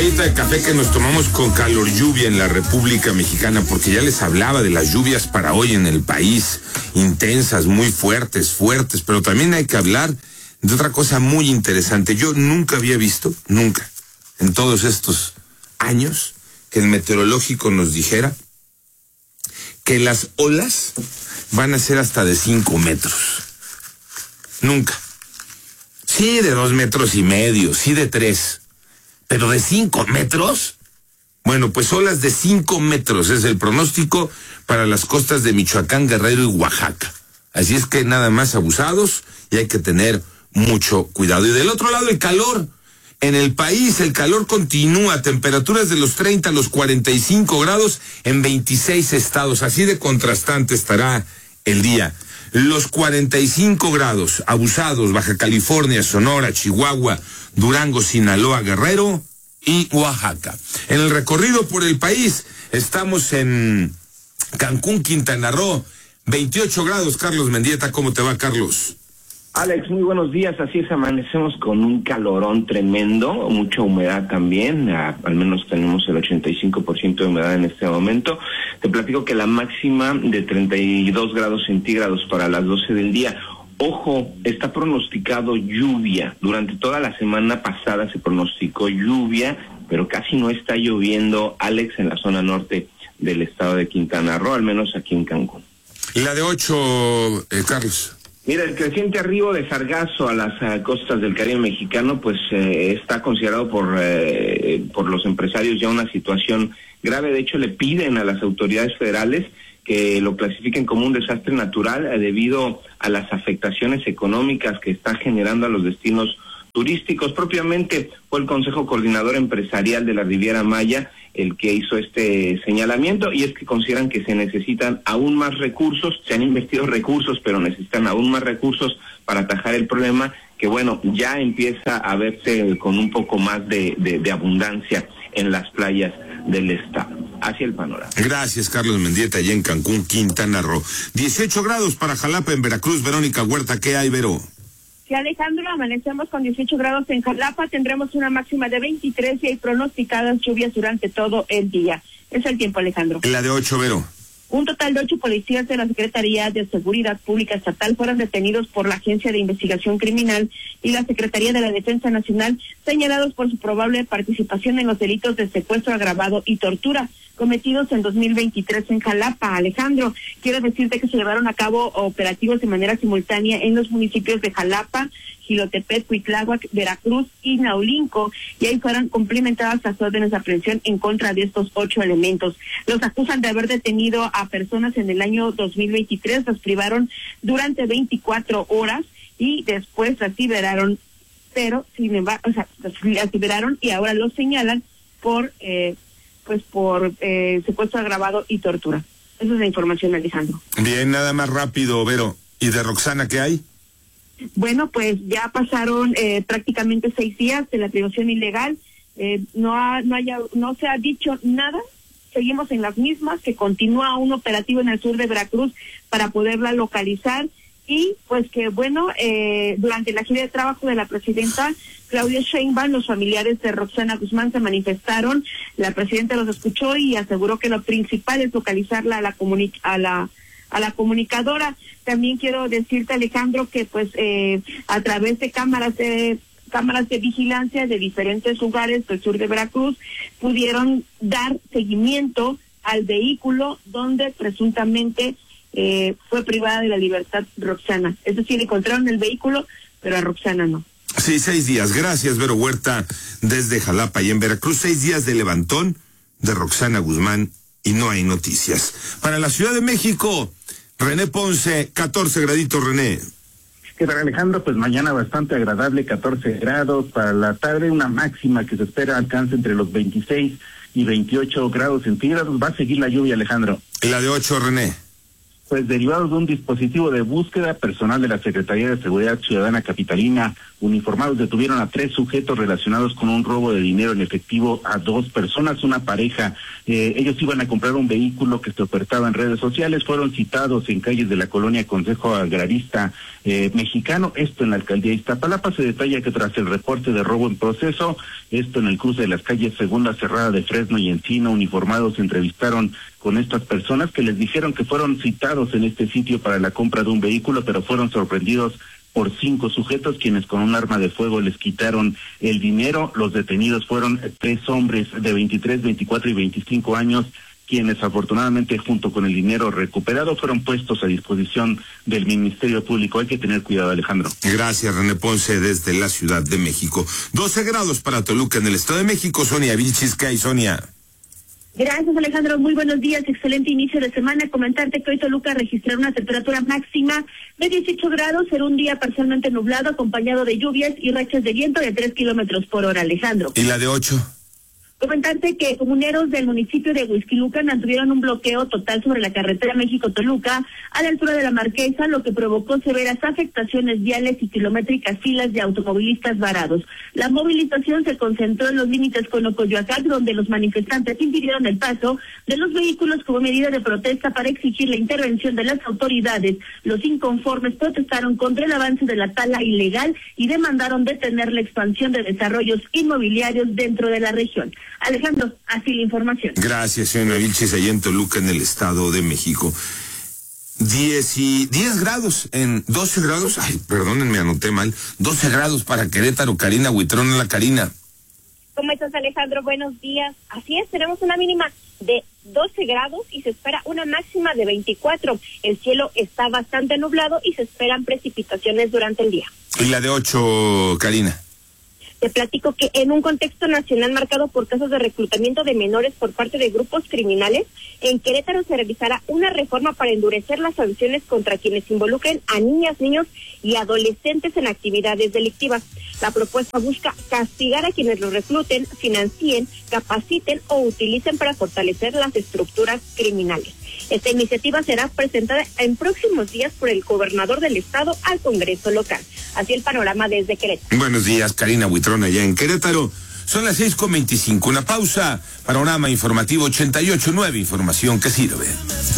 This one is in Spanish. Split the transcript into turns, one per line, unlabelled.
cucharadita de café que nos tomamos con calor lluvia en la República Mexicana, porque ya les hablaba de las lluvias para hoy en el país, intensas, muy fuertes, pero también hay que hablar de otra cosa muy interesante. Yo nunca había visto, nunca, en todos estos años, que el meteorológico nos dijera que las olas van a ser hasta de 5 metros. Nunca. Sí, de 2,5 metros, sí de 3, pero de 5 metros. Bueno, pues olas de 5 metros es el pronóstico para las costas de Michoacán, Guerrero y Oaxaca. Así es que nada más abusados y hay que tener mucho cuidado. Y del otro lado, el calor. En el país el calor continúa, temperaturas de los 30 a los 45 grados en 26 estados. Así de contrastante estará el día. Los 45 grados, abusados, Baja California, Sonora, Chihuahua, Durango, Sinaloa, Guerrero y Oaxaca. En el recorrido por el país, estamos en Cancún, Quintana Roo, 28 grados. Carlos Mendieta, ¿cómo te va, Carlos?
Alex, muy buenos días. Así es, amanecemos con un calorón tremendo, mucha humedad también, al menos tenemos el 85% de humedad en este momento. Te platico que la máxima de 32 grados centígrados para las 12 del día. Ojo, está pronosticado lluvia. Durante toda la semana pasada se pronosticó lluvia, pero casi no está lloviendo, Alex, en la zona norte del estado de Quintana Roo, al menos aquí en Cancún.
La de 8, Carlos.
Mira, el creciente arribo de sargazo a las costas del Caribe mexicano, pues está considerado por los empresarios ya una situación grave. De hecho, le piden a las autoridades federales que lo clasifiquen como un desastre natural debido a las afectaciones económicas que está generando a los destinos turísticos. Propiamente fue el Consejo Coordinador Empresarial de la Riviera Maya el que hizo este señalamiento, y es que consideran que se necesitan aún más recursos. Se han invertido recursos, pero necesitan aún más recursos para atajar el problema, que bueno, ya empieza a verse con un poco más de abundancia en las playas del estado. Hacia el panorama.
Gracias, Carlos Mendieta, allá en Cancún, Quintana Roo. 18 grados para Jalapa, en Veracruz. Verónica Huerta, ¿qué hay, Vero?
Sí, Alejandro, amanecemos con 18 grados en Jalapa, tendremos una máxima de 23 y hay pronosticadas lluvias durante todo el día. Es el tiempo, Alejandro.
La de 8, Vero.
Un total de 8 policías de la Secretaría de Seguridad Pública Estatal fueron detenidos por la Agencia de Investigación Criminal y la Secretaría de la Defensa Nacional, señalados por su probable participación en los delitos de secuestro agravado y tortura cometidos en 2023 en Jalapa. Alejandro, quiero decirte que se llevaron a cabo operativos de manera simultánea en los municipios de Jalapa, Jilotepec, Cuitláhuac, Veracruz y Naulinco, y ahí fueron cumplimentadas las órdenes de aprehensión en contra de estos 8 elementos. Los acusan de haber detenido a personas en el año 2023, las privaron durante 24 horas y después las liberaron, pero sin embargo, las liberaron y ahora los señalan por secuestro agravado y tortura. Esa es la información, Alejandro.
Bien, nada más rápido, Vero. ¿Y de Roxana qué hay?
Bueno, pues ya pasaron prácticamente 6 días de la privación ilegal. No se ha dicho nada. Seguimos en las mismas, que continúa un operativo en el sur de Veracruz para poderla localizar. Y pues que bueno, durante la gira de trabajo de la presidenta Claudia Sheinbaum, los familiares de Roxana Guzmán se manifestaron, la presidenta los escuchó y aseguró que lo principal es localizarla a la comunicadora. También quiero decirte, Alejandro, que pues a través de cámaras de vigilancia de diferentes lugares del sur de Veracruz pudieron dar seguimiento al vehículo donde presuntamente fue privada de la libertad Roxana. Es decir, encontraron el vehículo, pero a Roxana no.
Sí, 6 días. Gracias, Vero Huerta, desde Jalapa y en Veracruz. 6 días de levantón de Roxana Guzmán y no hay noticias. Para la Ciudad de México, René Ponce, 14 graditos, René.
¿Qué tal, Alejandro? Pues mañana bastante agradable, 14 grados. Para la tarde una máxima que se espera alcance entre los 26 y 28 grados centígrados. Va a seguir la lluvia, Alejandro.
La de 8, René.
Pues derivados de un dispositivo de búsqueda, personal de la Secretaría de Seguridad Ciudadana Capitalina, uniformados, detuvieron a 3 sujetos relacionados con un robo de dinero en efectivo a 2 personas, una pareja. Ellos iban a comprar un vehículo que se ofertaba en redes sociales, fueron citados en calles de la colonia Consejo Agrarista Mexicano, esto en la alcaldía de Iztapalapa. Se detalla que tras el reporte de robo en proceso, esto en el cruce de las calles Segunda Cerrada de Fresno y Encino, uniformados se entrevistaron con estas personas que les dijeron que fueron citados en este sitio para la compra de un vehículo, pero fueron sorprendidos por 5 sujetos quienes con un arma de fuego les quitaron el dinero. Los detenidos fueron 3 hombres de 23, 24 y 25 años, quienes afortunadamente junto con el dinero recuperado fueron puestos a disposición del Ministerio Público. Hay que tener cuidado, Alejandro.
Gracias, René Ponce, desde la Ciudad de México. 12 grados para Toluca en el Estado de México. Sonia Vilchis, ¿qué hay, Sonia?
Gracias, Alejandro. Muy buenos días. Excelente inicio de semana. Comentarte que hoy Toluca registrará una temperatura máxima de 18 grados. Será un día parcialmente nublado, acompañado de lluvias y rachas de viento de 3 kilómetros por hora, Alejandro.
¿Y la de 8?
Comentarte que comuneros del municipio de Huixquilucan mantuvieron un bloqueo total sobre la carretera México-Toluca a la altura de la Marquesa, lo que provocó severas afectaciones viales y kilométricas filas de automovilistas varados. La movilización se concentró en los límites con Ocoyoacac, donde los manifestantes impidieron el paso de los vehículos como medida de protesta para exigir la intervención de las autoridades. Los inconformes protestaron contra el avance de la tala ilegal y demandaron detener la expansión de desarrollos inmobiliarios dentro de la región. Alejandro, así la información.
Gracias, señora Vilchis, allá en Toluca, en el Estado de México. 10 grados, en 12 grados, ay, perdónenme, anoté mal, 12 grados para Querétaro. Karina Huitrón, la Karina.
¿Cómo estás, Alejandro? Buenos días. Así es, tenemos una mínima de 12 grados y se espera una máxima de 24. El cielo está bastante nublado y se esperan precipitaciones durante el día.
¿Y la de 8, Karina?
Te platico que en un contexto nacional marcado por casos de reclutamiento de menores por parte de grupos criminales, en Querétaro se realizará una reforma para endurecer las sanciones contra quienes involucren a niñas, niños y adolescentes en actividades delictivas. La propuesta busca castigar a quienes los recluten, financien, capaciten o utilicen para fortalecer las estructuras criminales. Esta iniciativa será presentada en próximos días por el gobernador del estado al Congreso local. Así el panorama desde Querétaro.
Buenos días, Karina Huitrón, allá en Querétaro. Son las 6:25. Una pausa. Panorama informativo 88.9, información que sirve.